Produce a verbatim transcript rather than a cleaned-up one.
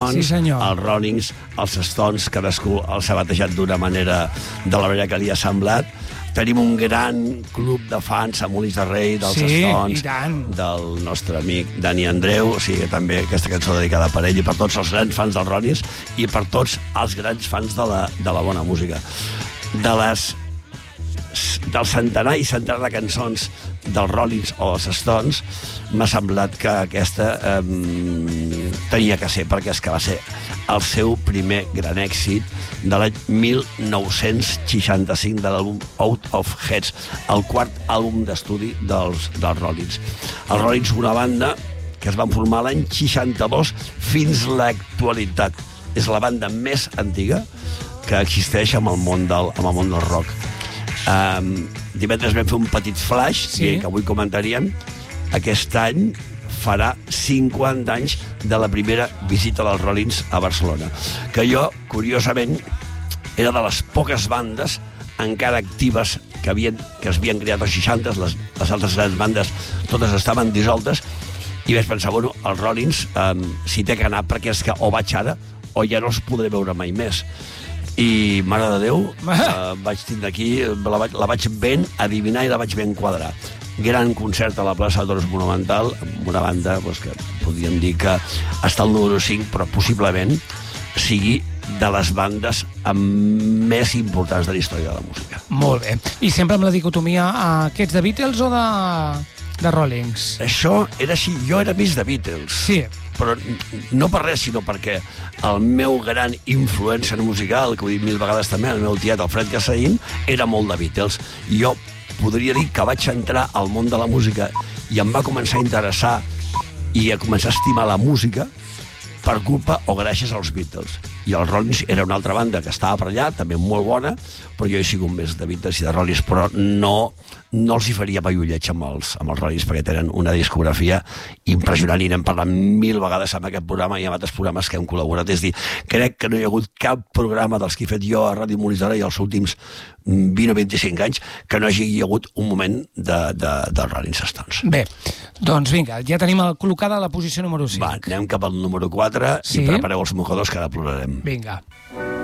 Stones, sí, els Rollins, els Stones, cadascú els ha batejat d'una manera de la manera que li ha semblat. Tenim un gran club de fans a Molins de Rei, dels sí, Stones, del nostre amic Dani Andreu, o sigui, també aquesta cançó dedicada per ell i per tots els grans fans dels Rollins i per tots els grans fans de la, de la bona música. De les del centenar i centenar de cançons dels Rollins o els Stones, m'ha semblat que aquesta eh, tenia que ser, perquè és que va ser el seu primer gran èxit de l'any mil nou-cents seixanta-cinc, de l'àlbum Out of Heads, el quart àlbum d'estudi dels, dels Rollins. Els Rollins, una banda que es van formar l'any seixanta-dos fins l'actualitat. És la banda més antiga que existeix amb el món del, amb el món del rock. Um, divendres vam fer un petit flash, sí, que avui comentaríem. Aquest any farà cinquanta anys de la primera visita dels Rollins a Barcelona, que jo, curiosament, era de les poques bandes encara actives que, havien, que es havien creat als seixanta, les, les altres grans bandes totes estaven dissoltes, i vaig pensar, bueno, els Rollins, um, si té que anar, perquè és que o vaig ara o ja no els podré veure mai més. I, mare de Déu, eh, vaig tindre aquí, la vaig, la vaig ben adivinar i la vaig ben quadrar. Gran concert a la plaça de Toros Monumental, amb una banda doncs, que podríem dir que està al número cinc, però possiblement sigui de les bandes més importants de la història de la música. Molt bé. I sempre amb la dicotomia, que ets de Beatles o de, de Rollins? Això era així. Jo era més de Beatles. Sí. Però no per res, sinó perquè el meu gran influencer musical, que ho he dit mil vegades també, el meu tiet, el Fred Casaín, era molt de Beatles. I jo podria dir que vaig entrar al món de la música i em va començar a interessar i a començar a estimar la música per culpa o gràcies als Beatles. I els Rollins era una altra banda que estava per allà, també molt bona, però jo he sigut més de Beatles i de Rollins, però no, no els hi faria mai ulleig amb els, amb els Rollins, perquè tenen una discografia impressionant i n'hem parlat mil vegades en aquest programa i en altres programes que hem col·laborat. És dir, crec que no hi ha hagut cap programa dels que he fet jo a Ràdio Molins de Rei els últims vint o vint-i-cinc anys que no hagi hagut un moment de, de, de Rollins Stones. Bé, doncs vinga, ja tenim col·locada la posició número cinc. Va, anem cap al número quatre, sí? I prepareu els mocadors que ara plorarem. Vinga.